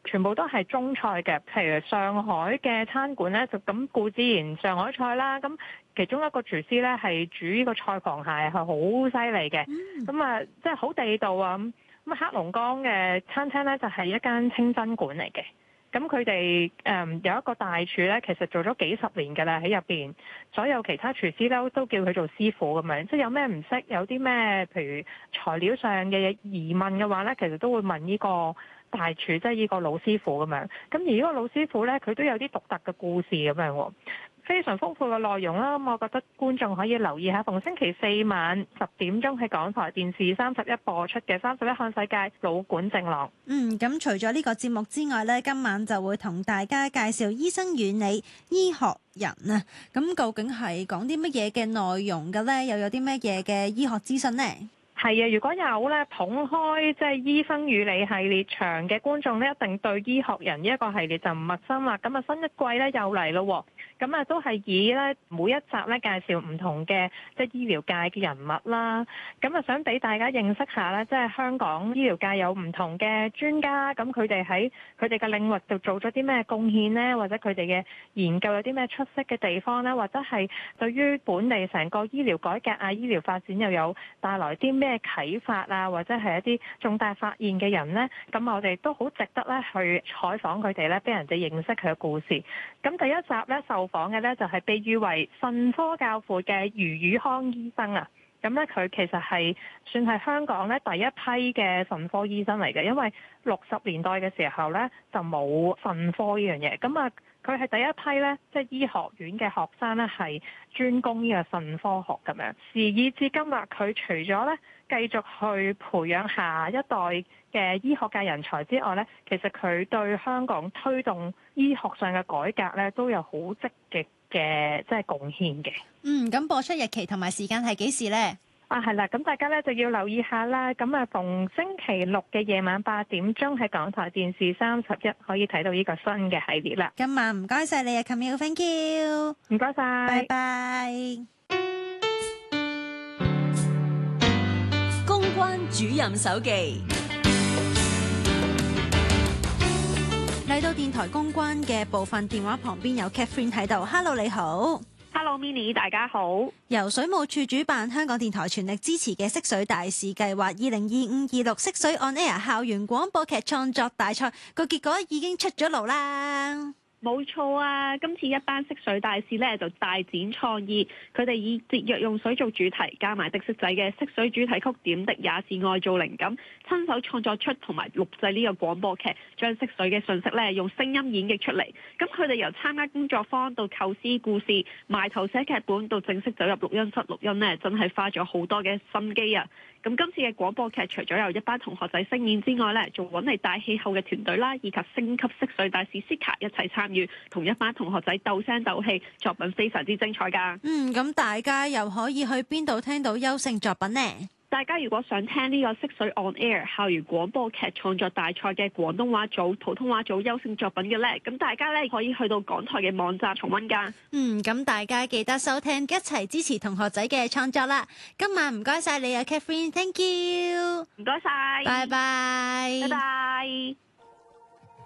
全部都係中菜嘅。譬如上海嘅餐館咧，就咁顧之然上海菜啦。咁其中一個廚師咧係煮呢個菜螃蟹係好犀利嘅，咁啊即係好地道啊。咁黑龍江嘅餐廳咧就係一間清真館嚟嘅。咁佢哋有一個大廚咧，其實做咗幾十年㗎啦喺入邊，所有其他廚師都叫佢做師傅咁樣，即係有咩唔識，有啲咩譬如材料上嘅疑問嘅話咧，其實都會問呢個大廚，即係呢個老師傅咁樣。咁而呢個老師傅咧，佢都有啲獨特嘅故事咁樣喎。非常豐富嘅內容啦，咁我覺得觀眾可以留意下，逢星期四晚10點鐘喺港台電視31播出嘅《31看世界老館正廊》。 咁除咗呢個節目之外呢，今晚就會同大家介紹醫生與你醫學人啊。咁究竟係講啲乜嘢嘅內容嘅呢？又有啲乜嘢嘅醫學資訊呢？ 係啊，如果有咧捧開即係醫生與你系列場嘅觀眾咧，一定對醫學人呢一個系列就唔陌生啦。咁啊，新一季咧又嚟咯，咁啊都係以咧每一集咧介紹唔同嘅即係醫療界嘅人物啦。咁啊，想俾大家認識下咧，即係香港醫療界有唔同嘅專家，咁佢哋喺佢哋嘅領域度做咗啲咩貢獻呢？或者佢哋嘅研究有啲咩出色嘅地方呢？或者係對於本地成個醫療改革啊、醫療發展又有帶來啲咩啟發啊，或者係一啲重大發現嘅人呢？咁我哋都好值得咧去採訪佢哋咧，俾人哋認識佢嘅故事。咁第一集咧受訪嘅咧就係被譽為腎科教父嘅余宇康醫生啊。咁咧佢其實係算係香港咧第一批嘅腎科醫生嚟嘅，因為60年代嘅時候咧就冇腎科呢樣嘢。咁啊佢係第一批咧，即係醫學院嘅學生咧係專攻呢個腎科學咁樣。時至至今啦，佢除咗咧繼續去培養下一代嘅醫學界人才之外咧，其實佢對香港推動醫學上嘅改革咧都有好積極嘅即係貢獻嘅。 咁播出日期同埋時間係幾時呢？ 係啦，咁大家咧就要留意下啦。咁啊，逢星期六嘅夜晚8點鐘喺港台電視31可以睇到呢個新嘅系列啦。 今晚唔該晒你啊，Camille，thank you， 唔該晒， 拜拜。 公關主任手記嚟到電台公關嘅部分，電話旁邊有 Catherine 喺度。Hello， 你好。 Hello Minnie， 大家好。 由水務署主辦，香港電台全力支持嘅惜水大使計劃2025-26惜水 On Air 校園廣播劇創作大賽個結果已經出咗爐啦。 冇錯啊！今次一班惜水大使咧就大展創意，佢哋以節約用水做主題，加埋的士仔嘅惜水主題曲《點滴也是愛》做靈感，親手創作出同埋錄製呢個廣播劇，將惜水嘅信息咧用聲音演繹出嚟。咁佢哋由參加工作坊到構思故事，埋頭寫劇本到正式走入錄音室錄音呢，真係花咗好多嘅心機啊！咁今次嘅廣播劇除咗有一班同學仔聲演之外呢，仲揾嚟大氣候嘅團隊啦，以及星級惜水大使 Sika 一齊參與，同一班同學仔鬥聲鬥氣，作品非常之精彩㗎。 咁大家又可以去邊度聽到優勝作品呢？ 大家如果想聽呢個惜水 On Air 校園廣播劇創作大賽嘅廣東話組、普通話組優勝作品嘅呢，咁大家呢可以去到港台嘅網站重溫㗎。 咁大家記得收聽，一齊支持同學仔嘅創作啦。今晚唔該晒你啊 Catherine，thank you， 唔該晒， 拜拜， 拜拜。